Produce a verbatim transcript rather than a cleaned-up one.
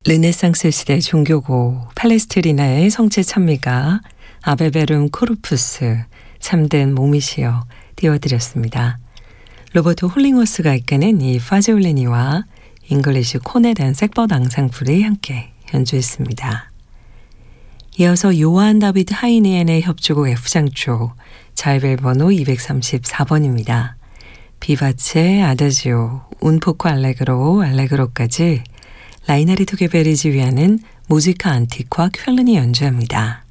르네상스 시대 종교고 팔레스트리나의 성체 찬미가 아베베룸 코르푸스 참된 몸이시여 띄워드렸습니다. 로버트 홀링워스가 이끄는 이 파지올리니와 잉글리시 코넷 앤 섹버드 앙상블이 함께 연주했습니다. 이어서 요한 다비드 하이니엔의 협주곡 F장조 자이벨 번호 이백삼십사 번입니다. 비바체, 아다지오, 운포코 알레그로, 알레그로까지 라이나리토 게베리 지휘하는 무지카 안티과 쾰른이 연주합니다.